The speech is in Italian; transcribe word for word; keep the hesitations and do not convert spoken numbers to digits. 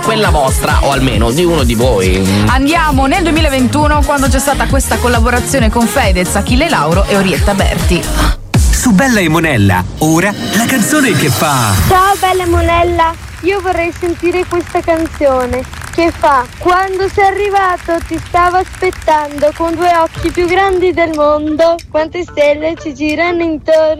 quella vostra o almeno di uno di voi. Andiamo nel duemilaventuno, quando c'è stata questa collaborazione con Fedez, Achille Lauro e Orietta Berti. Su Bella e Monella, ora la canzone che fa. Ciao Bella e Monella, io vorrei sentire questa canzone che fa: quando sei arrivato ti stavo aspettando con due occhi più grandi del mondo, quante stelle ci girano intorno.